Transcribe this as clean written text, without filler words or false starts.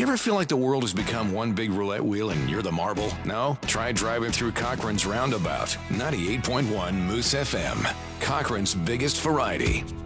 You ever feel like the world has become one big roulette wheel and you're the marble? No? Try driving through Cochrane's Roundabout. 98.1 Moose FM. Cochrane's biggest variety.